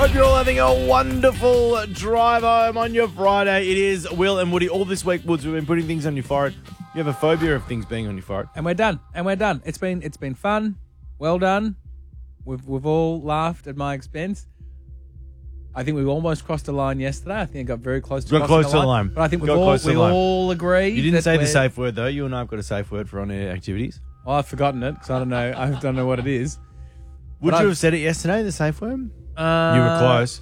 Hope you're all having a wonderful drive home on your Friday. It is Will and Woody. All this week, Woods, we've been putting things on your forehead. You have a phobia of things being on your forehead. And we're done. It's been fun. Well done. We've all laughed at my expense. I think we almost crossed the line yesterday. I think I got very close to the line. But I think we all agreed. You didn't say the safe word, though. You and I have got a safe word for on-air activities. Well, I've forgotten it because I don't know what it is. Would you have said it yesterday, the safe word? You were close.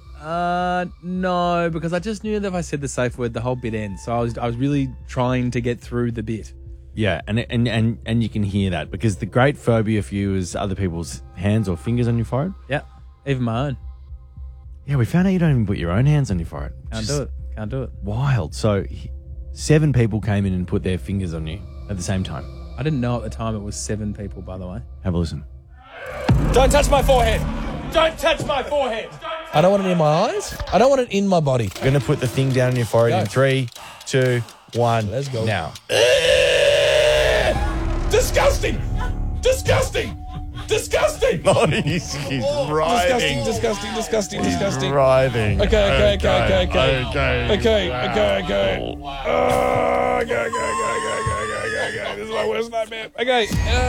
No, because I just knew that if I said the safe word, the whole bit ends. So I was really trying to get through the bit. Yeah, and you can hear that because the great phobia for you is other people's hands or fingers on your forehead. Yeah, even my own. Yeah, we found out you don't even put your own hands on your forehead. Can't do it. Wild. So 7 people came in and put their fingers on you at the same time. I didn't know at the time it was 7 people, by the way. Have a listen. Don't touch my forehead. Don't touch my forehead. I don't want it in my eyes. I don't want it in my body. We're going to put the thing down on your forehead in 3, 2, 1. Let's go. Now. Disgusting. Disgusting. Disgusting. Oh, he's writhing. Disgusting. He's writhing. Okay. Okay. This is my worst nightmare. Okay.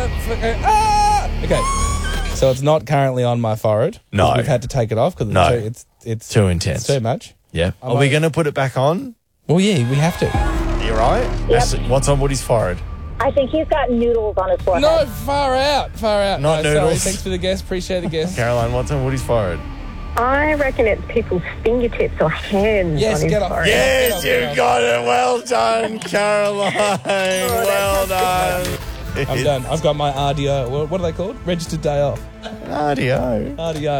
Okay. So it's not currently on my forehead. No. We've had to take it off because it's too intense. It's too much. Yeah. Are we going to put it back on? Well, yeah, we have to. You right? Yep. What's on Woody's forehead? I think he's got noodles on his forehead. No, far out. Not noodles. Sorry. Thanks for the guest. Appreciate the guest. Caroline, what's on Woody's forehead? I reckon it's people's fingertips or hands Yes, on his get off. forehead. Yes, you got it. Well done, Caroline. Well done. I'm done. I've got my RDO. What are they called? Registered day off. RDO.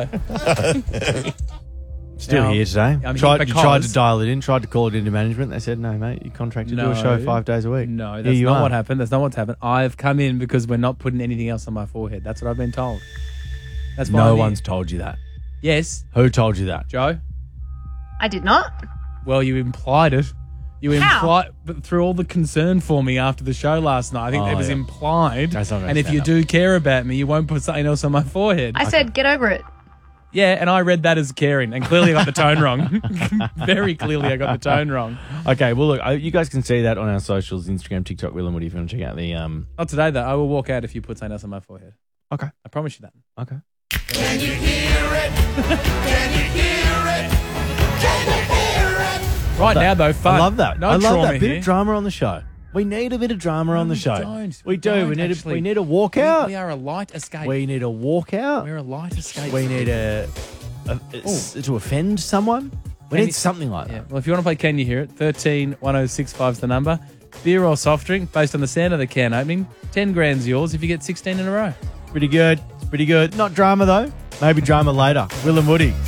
Still Now, here today. I'm You here tried because- to dial it in, tried to call it into management. They said, no, mate, you're contracted to do a show 5 days a week. No, Here that's you not are. what happened. That's not what's happened. I've come in because we're not putting anything else on my forehead. That's what I've been told. That's why No I'm here. one's told you that. Yes, Who told you that? Joe. I did not. Well, you implied it. You How? implied, but through all the concern for me after the show last night, I think it was yeah. implied. That's not gonna and if stand you up. do care about me, you won't put something else on my forehead. I said, get over it. Yeah, and I read that as caring, and clearly I got the tone wrong. Very clearly I got the tone wrong. Okay, well, look, you guys can see that on our socials, Instagram, TikTok, Will and Woody, if you want to check out the... Not today, though. I will walk out if you put something else on my forehead. Okay. I promise you that. Okay. Can you hear it? Can you hear it? Can you hear it? Right now, though, fun. I love that. No I love trauma that. Bit here. of drama on the show. We need a bit of drama on the show. Don't. We do. don't, We need actually. we need a walkout. We are a light escape. We need a walkout. We're a light escape. We need to offend someone. We need something like Yeah. that. Well, if you want to play Can You Hear It, 131065 is the number. Beer or soft drink, based on the sound of the can opening, 10 grand's yours if you get 16 in a row. Pretty good. It's pretty good. Not drama, though. Maybe drama later. Will and Woody.